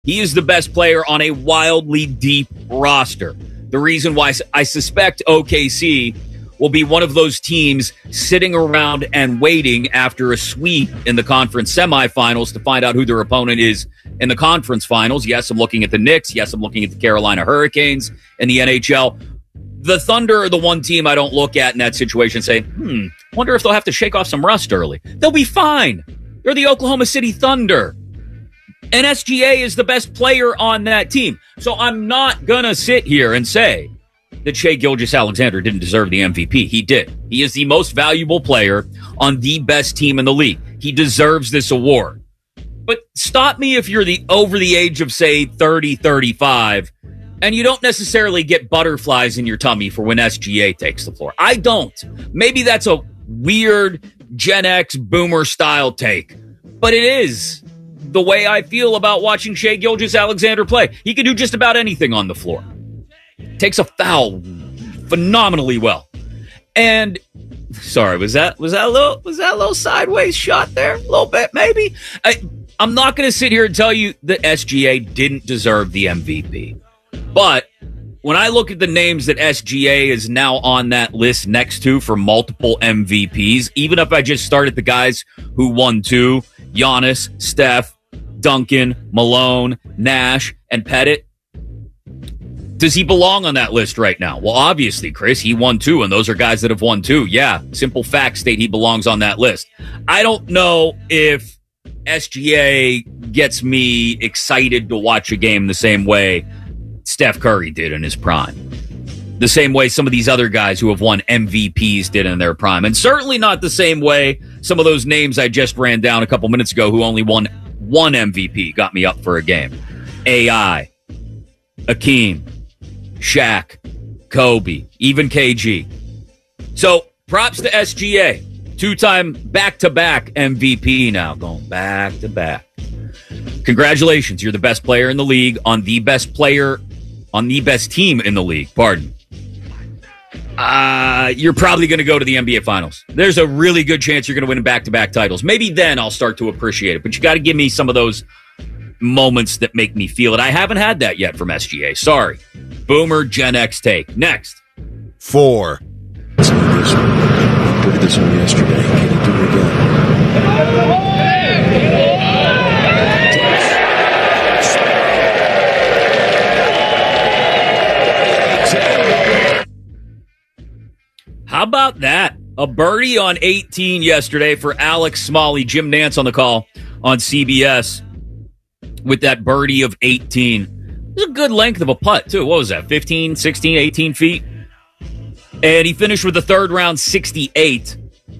He is the best player on a wildly deep roster. The reason why I suspect OKC will be one of those teams sitting around and waiting after a sweep in the conference semifinals to find out who their opponent is in the conference finals. Yes, I'm looking at the Knicks. Yes, I'm looking at the Carolina Hurricanes in the NHL. The Thunder are the one team I don't look at in that situation and say, wonder if they'll have to shake off some rust early. They'll be fine. They're the Oklahoma City Thunder. And SGA is the best player on that team. So I'm not going to sit here and say that Shai Gilgeous-Alexander didn't deserve the MVP. He did. He is the most valuable player on the best team in the league. He deserves this award. But stop me if you're over the age of, say, 30, 35, and you don't necessarily get butterflies in your tummy for when SGA takes the floor. I don't. Maybe that's a weird Gen X boomer style take, but it is the way I feel about watching Shai Gilgeous-Alexander play. He can do just about anything on the floor. Takes a foul phenomenally well. And sorry, was that a little sideways shot there? A little bit, maybe. I'm not going to sit here and tell you that SGA didn't deserve the MVP. But when I look at the names that SGA is now on that list next to for multiple MVPs, even if I just started the guys who won 2, Giannis, Steph, Duncan, Malone, Nash, and Pettit, does he belong on that list right now? Well, obviously, Chris, he won 2, and those are guys that have won 2. Yeah, simple fact state he belongs on that list. I don't know if SGA gets me excited to watch a game the same way Steph Curry did in his prime. The same way some of these other guys who have won MVPs did in their prime. And certainly not the same way some of those names I just ran down a couple minutes ago who only won 1 MVP got me up for a game. AI, Akeem, Shaq, Kobe, even KG. So props to SGA. 2-time back-to-back MVP now. Going back-to-back. Congratulations. You're the best player in the league on the best team in the league. Pardon. You're probably going to go to the NBA Finals. There's a really good chance you're going to win back-to-back titles. Maybe then I'll start to appreciate it. But you got to give me some of those moments that make me feel it. I haven't had that yet from SGA. Sorry. Boomer Gen X take. Next. 4. Look at this one yesterday. Can he do it again? How about that? A birdie on 18 yesterday for Alex Smalley. Jim Nantz on the call on CBS with that birdie of 18. It was a good length of a putt, too. What was that, 15, 16, 18 feet? And he finished with the third round 68.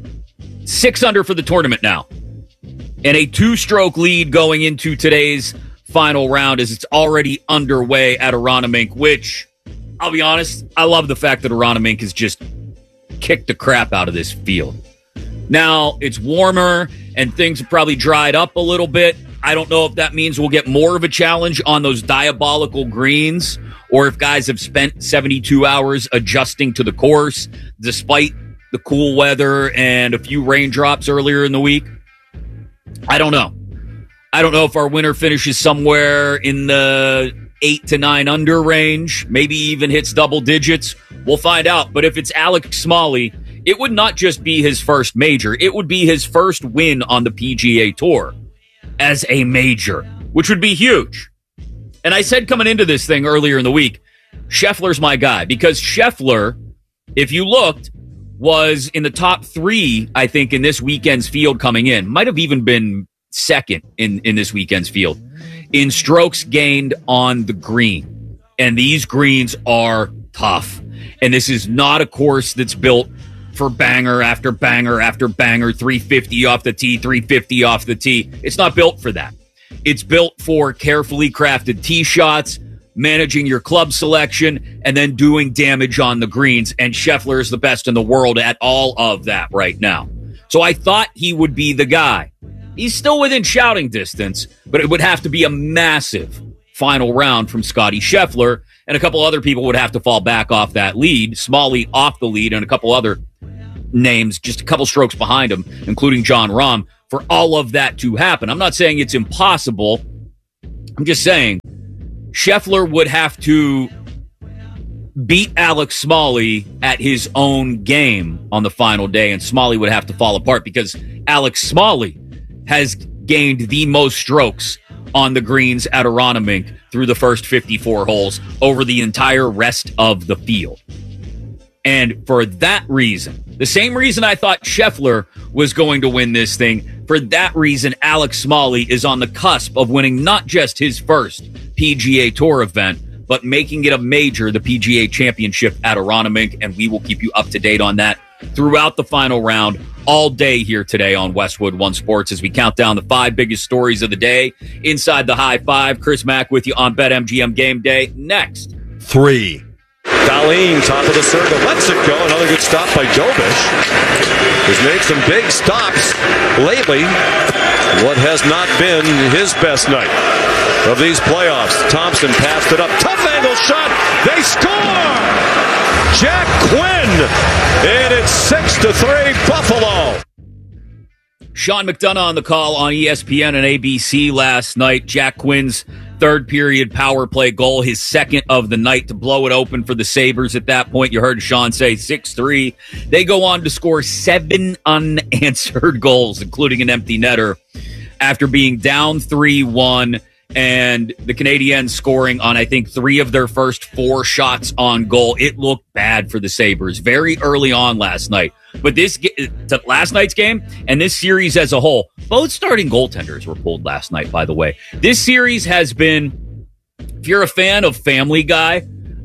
6 under for the tournament now. And a 2-stroke lead going into today's final round as it's already underway at Aronimink, which, I'll be honest, I love the fact that Aronimink has just kicked the crap out of this field. Now, it's warmer and things have probably dried up a little bit. I don't know if that means we'll get more of a challenge on those diabolical greens or if guys have spent 72 hours adjusting to the course despite the cool weather and a few raindrops earlier in the week. I don't know. I don't know if our winner finishes somewhere in the 8 to 9 under range, maybe even hits double digits. We'll find out. But if it's Alex Smalley, it would not just be his first major. It would be his first win on the PGA Tour as a major, which would be huge. And I said coming into this thing earlier in the week, Scheffler's my guy because Scheffler, if you looked, was in the top 3, I think, in this weekend's field coming in. Might have even been second in this weekend's field in strokes gained on the green. And these greens are tough. And this is not a course that's built for banger after banger after banger, 350 off the tee, 350 off the tee. It's not built for that. It's built for carefully crafted tee shots, managing your club selection, and then doing damage on the greens. And Scheffler is the best in the world at all of that right now. So I thought he would be the guy. He's still within shouting distance, but it would have to be a massive final round from Scottie Scheffler, and a couple other people would have to fall back off that lead. Smalley off the lead, and a couple other names just a couple strokes behind him, including Jon Rahm, for all of that to happen. I'm not saying it's impossible, I'm just saying, Scheffler would have to beat Alex Smalley at his own game on the final day, and Smalley would have to fall apart because Alex Smalley has gained the most strokes on the greens at Aronimink through the first 54 holes over the entire rest of the field. And for that reason, the same reason I thought Scheffler was going to win this thing, for that reason, Alex Smalley is on the cusp of winning not just his first PGA Tour event, but making it a major, the PGA Championship at Aronimink, and we will keep you up to date on that throughout the final round all day here today on Westwood One Sports as we count down the 5 biggest stories of the day inside the High Five. Chris Mack with you on BetMGM Game Day. Next. 3. Darlene, top of the circle, lets it go. Another good stop by Jovic. He's made some big stops lately. What has not been his best night of these playoffs. Thompson passed it up. Tough angle shot. They score! Jack Quinn. And it's 6-3 Buffalo. Sean McDonough on the call on ESPN and ABC last night. Jack Quinn's third period power play goal, his second of the night to blow it open for the Sabres at that point. You heard Sean say 6-3. They go on to score 7 unanswered goals, including an empty netter, after being down 3-1 and the Canadiens scoring on, I think, 3 of their first 4 shots on goal. It looked bad for the Sabres very early on last night. But last night's game and this series as a whole, both starting goaltenders were pulled last night, by the way. This series has been, if you're a fan of Family Guy,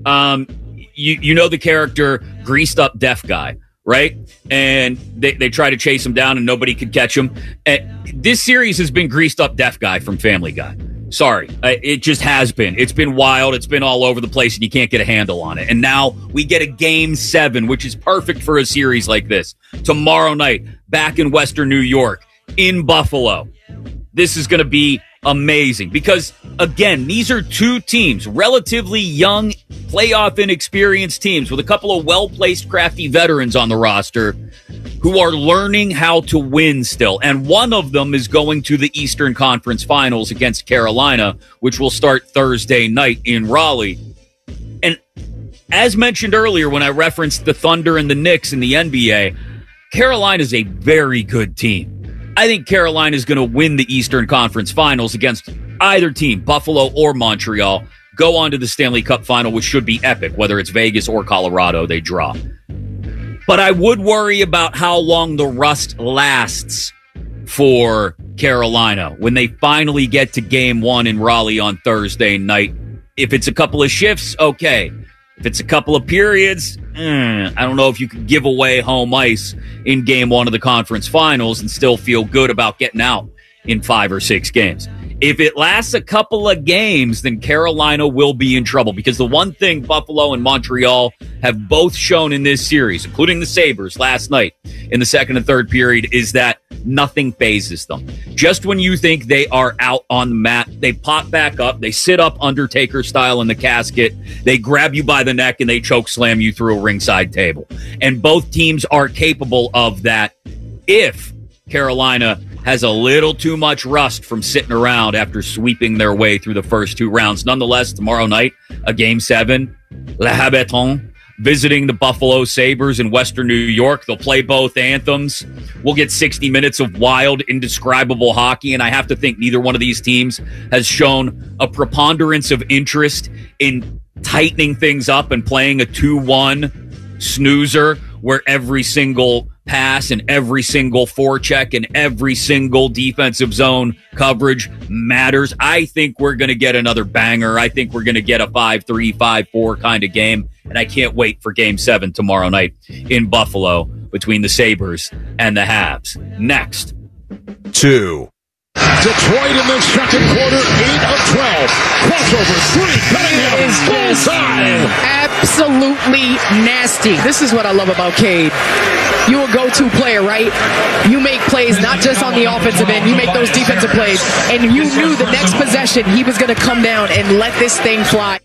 you know the character Greased Up Deaf Guy, right? And they try to chase him down and nobody could catch him. This series has been Greased Up Deaf Guy from Family Guy. Sorry, it just has been. It's been wild. It's been all over the place, and you can't get a handle on it. And now we get a Game 7, which is perfect for a series like this. Tomorrow night, back in Western New York, in Buffalo. This is going to be amazing because, again, these are 2 teams, relatively young, playoff inexperienced teams with a couple of well-placed, crafty veterans on the roster who are learning how to win still. And one of them is going to the Eastern Conference Finals against Carolina, which will start Thursday night in Raleigh. And as mentioned earlier when I referenced the Thunder and the Knicks in the NBA, Carolina is a very good team. I think Carolina is going to win the Eastern Conference Finals against either team, Buffalo or Montreal, go on to the Stanley Cup Final, which should be epic, whether it's Vegas or Colorado, they draw. But I would worry about how long the rust lasts for Carolina when they finally get to Game 1 in Raleigh on Thursday night. If it's a couple of shifts, okay. If it's a couple of periods, I don't know if you could give away home ice in Game 1 of the conference finals and still feel good about getting out in 5 or 6 games. If it lasts a couple of games, then Carolina will be in trouble because the one thing Buffalo and Montreal have both shown in this series, including the Sabres last night in the second and third period, is that nothing phases them. Just when you think they are out on the mat, they pop back up, they sit up Undertaker style in the casket, they grab you by the neck, and they choke slam you through a ringside table. And both teams are capable of that if Carolina has a little too much rust from sitting around after sweeping their way through the first 2 rounds. Nonetheless, tomorrow night, a Game 7, Le Habitant, visiting the Buffalo Sabres in Western New York. They'll play both anthems. We'll get 60 minutes of wild, indescribable hockey, and I have to think neither one of these teams has shown a preponderance of interest in tightening things up and playing a 2-1 snoozer where every single pass and every single forecheck and every single defensive zone coverage matters. I think we're going to get another banger. I think we're going to get a 5-3, 5-4 kind of game, and I can't wait for Game 7 tomorrow night in Buffalo between the Sabres and the Habs. Next. 2. Detroit in the second quarter, 8 of 12. Crossover 3, Cunningham, bullseye. Absolutely nasty. This is what I love about Cade. You're a go-to player, right? You make plays not just on the offensive end. You make those defensive plays. And you knew the next possession he was going to come down and let this thing fly.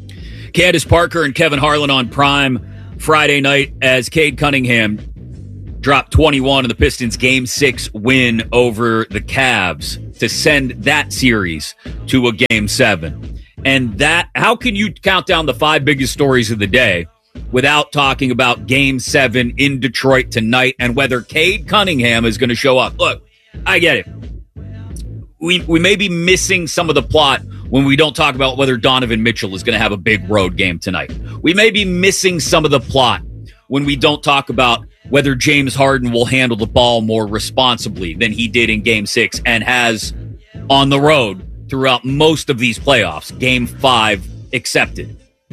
Candace Parker and Kevin Harlan on Prime Friday night as Cade Cunningham dropped 21 in the Pistons' Game 6 win over the Cavs to send that series to a Game 7. And that, how can you count down the 5 biggest stories of the day without talking about Game 7 in Detroit tonight and whether Cade Cunningham is going to show up? Look, I get it. We may be missing some of the plot when we don't talk about whether Donovan Mitchell is going to have a big road game tonight. We may be missing some of the plot when we don't talk about whether James Harden will handle the ball more responsibly than he did in Game 6 and has on the road throughout most of these playoffs, Game 5 accepted.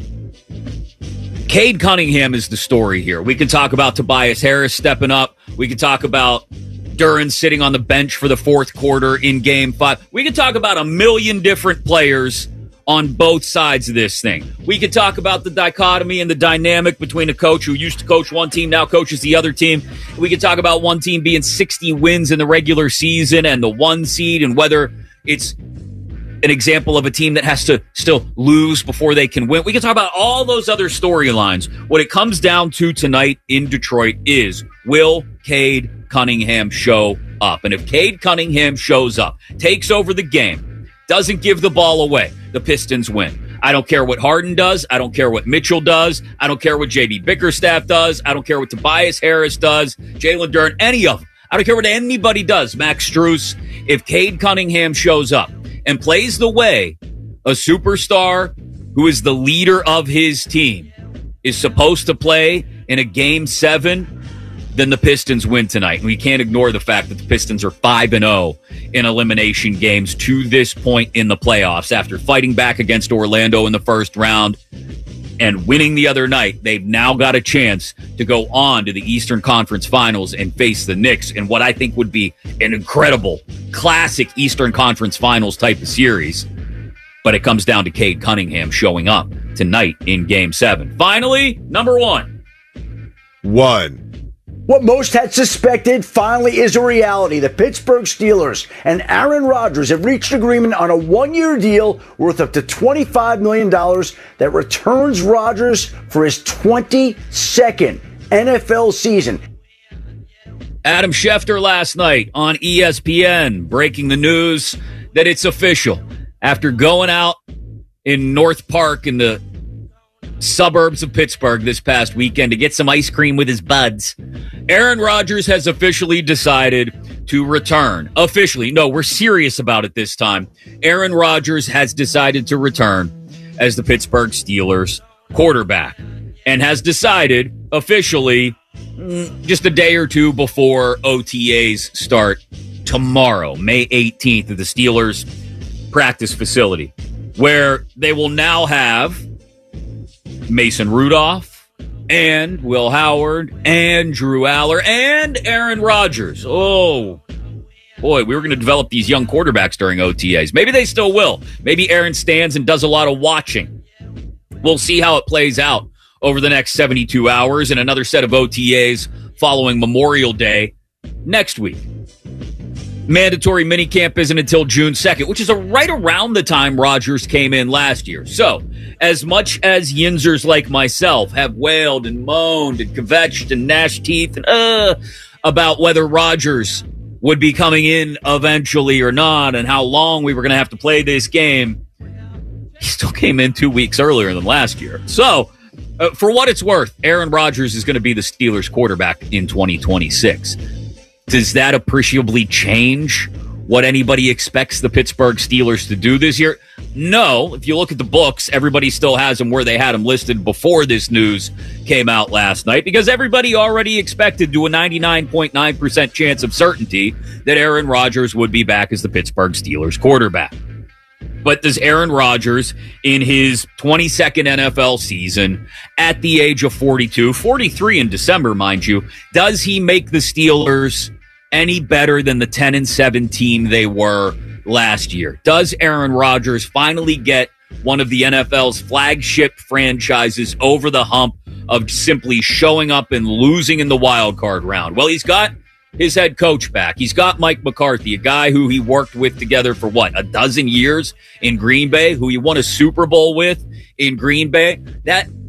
Cade Cunningham is the story here. We can talk about Tobias Harris stepping up. We can talk about Duren sitting on the bench for the fourth quarter in Game 5. We can talk about a million different players on both sides of this thing. We could talk about the dichotomy and the dynamic between a coach who used to coach one team, now coaches the other team. We could talk about one team being 60 wins in the regular season and the 1 seed and whether it's an example of a team that has to still lose before they can win. We can talk about all those other storylines. What it comes down to tonight in Detroit is, will Cade Cunningham show up? And if Cade Cunningham shows up, takes over the game, doesn't give the ball away, the Pistons win. I don't care what Harden does. I don't care what Mitchell does. I don't care what J.B. Bickerstaff does. I don't care what Tobias Harris does, Jalen Duren, any of them. I don't care what anybody does, Max Strus. If Cade Cunningham shows up and plays the way a superstar who is the leader of his team is supposed to play in a Game 7, then the Pistons win tonight. And we can't ignore the fact that the Pistons are 5-0 in elimination games to this point in the playoffs. After fighting back against Orlando in the first round and winning the other night, they've now got a chance to go on to the Eastern Conference Finals and face the Knicks in what I think would be an incredible, classic Eastern Conference Finals type of series. But it comes down to Cade Cunningham showing up tonight in Game 7. Finally, number 1. What most had suspected finally is a reality. The Pittsburgh Steelers and Aaron Rodgers have reached agreement on a 1-year deal worth up to $25 million that returns Rodgers for his 22nd NFL season. Adam Schefter last night on ESPN breaking the news that it's official. After going out in North Park in the suburbs of Pittsburgh this past weekend to get some ice cream with his buds, Aaron Rodgers has officially decided to return. Officially. No, we're serious about it this time. Aaron Rodgers has decided to return as the Pittsburgh Steelers quarterback and has decided officially just a day or two before OTAs start tomorrow, May 18th, at the Steelers practice facility, where they will now have Mason Rudolph and Will Howard and Drew Aller and Aaron Rodgers. Oh, boy, we were going to develop these young quarterbacks during OTAs. Maybe they still will. Maybe Aaron stands and does a lot of watching. We'll see how it plays out over the next 72 hours and another set of OTAs following Memorial Day next week. Mandatory minicamp isn't until June 2nd, which is right around the time Rodgers came in last year. So, as much as Yinzers like myself have wailed and moaned and kvetched and gnashed teeth and about whether Rodgers would be coming in eventually or not and how long we were going to have to play this game, he still came in 2 weeks earlier than last year. So, for what it's worth, Aaron Rodgers is going to be the Steelers quarterback in 2026. Does that appreciably change what anybody expects the Pittsburgh Steelers to do this year? No. If you look at the books, everybody still has them where they had them listed before this news came out last night, because everybody already expected to a 99.9% chance of certainty that Aaron Rodgers would be back as the Pittsburgh Steelers quarterback. But does Aaron Rodgers, in his 22nd NFL season, at the age of 42, 43 in December, mind you, does he make the Steelers any better than the 10-7 team they were last year? Does Aaron Rodgers finally get one of the NFL's flagship franchises over the hump of simply showing up and losing in the wild card round? Well, he's got his head coach back. He's got Mike McCarthy, a guy who he worked with together for, a dozen years in Green Bay, who he won a Super Bowl with in Green Bay. That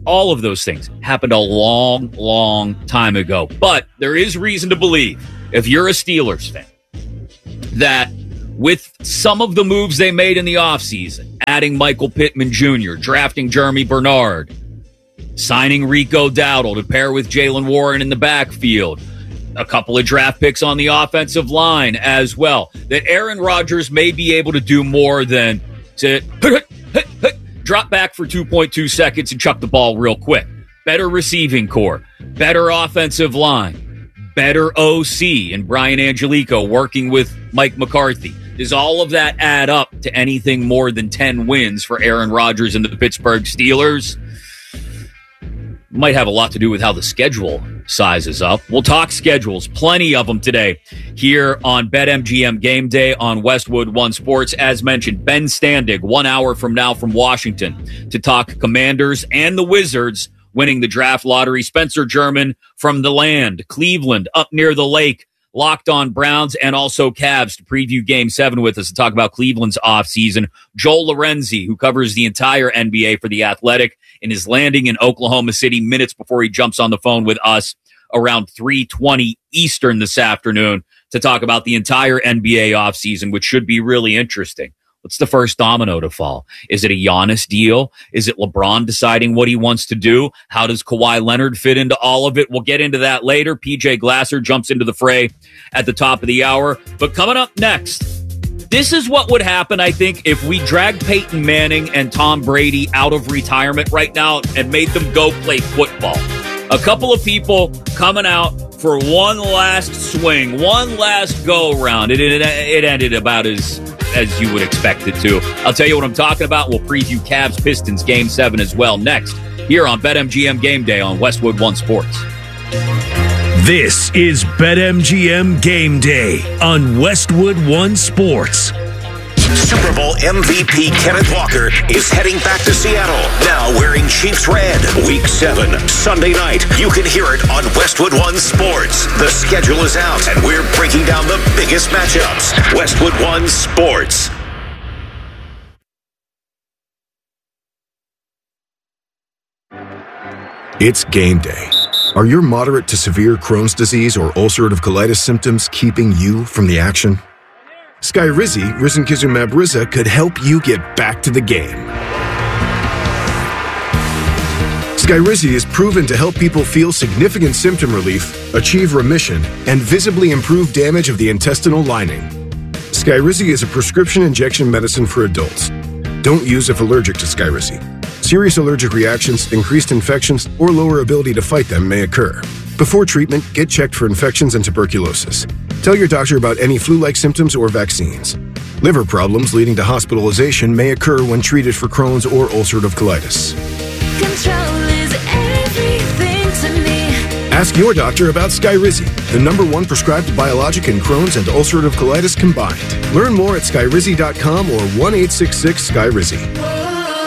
all of those things happened a long, long time ago. But there is reason to believe, if you're a Steelers fan, that with some of the moves they made in the offseason, adding Michael Pittman Jr., drafting Jeremy Bernard, signing Rico Dowdle to pair with Jaylen Warren in the backfield, a couple of draft picks on the offensive line as well, that Aaron Rodgers may be able to do more than to drop back for 2.2 seconds and chuck the ball real quick. Better receiving core, better offensive line, better OC and Brian Angelico working with Mike McCarthy. Does all of that add up to anything more than 10 wins for Aaron Rodgers and the Pittsburgh Steelers? Might have a lot to do with how the schedule sizes up. We'll talk schedules, plenty of them today here on BetMGM Game Day on Westwood One Sports. As mentioned, Ben Standig, 1 hour from now from Washington to talk Commanders and the Wizards winning the draft lottery. Spencer German from the land, Cleveland, up near the lake, Locked On Browns, and also Cavs to preview Game 7 with us to talk about Cleveland's offseason. Joel Lorenzi, who covers the entire NBA for The Athletic, and is landing in Oklahoma City minutes before he jumps on the phone with us around 3:20 Eastern this afternoon to talk about the entire NBA offseason, which should be really interesting. What's the first domino to fall? Is it a Giannis deal? Is it LeBron deciding what he wants to do? How does Kawhi Leonard fit into all of it? We'll get into that later. PJ Glasser jumps into the fray at the top of the hour. But coming up next, this is what would happen, I think, if we dragged Peyton Manning and Tom Brady out of retirement right now and made them go play football. A couple of people coming out for one last swing, one last go-round. It ended about as you would expect it to. I'll tell you what I'm talking about. We'll preview Cavs-Pistons Game 7 as well next here on BetMGM Game Day on Westwood One Sports. This is BetMGM Game Day on Westwood One Sports. Super Bowl MVP Kenneth Walker is heading back to Seattle, now wearing Chiefs red. Week 7, Sunday night. You can hear it on Westwood One Sports. The schedule is out, and we're breaking down the biggest matchups. Westwood One Sports. It's game day. Are your moderate to severe Crohn's disease or ulcerative colitis symptoms keeping you from the action? Skyrizi, risankizumab Riza, could help you get back to the game. Skyrizi is proven to help people feel significant symptom relief, achieve remission, and visibly improve damage of the intestinal lining. Skyrizi is a prescription injection medicine for adults. Don't use if allergic to Skyrizi. Serious allergic reactions, increased infections, or lower ability to fight them may occur. Before treatment, get checked for infections and tuberculosis. Tell your doctor about any flu-like symptoms or vaccines. Liver problems leading to hospitalization may occur when treated for Crohn's or ulcerative colitis. Control is everything to me. Ask your doctor about Skyrizi, the #1 prescribed biologic in Crohn's and ulcerative colitis combined. Learn more at skyrizi.com or 1-866-SKYRIZI.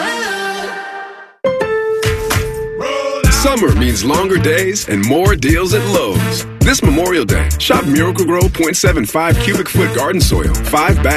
Summer means longer days and more deals at Lowe's. This Memorial Day, shop Miracle-Gro 0.75 cubic foot garden soil, 5 bags.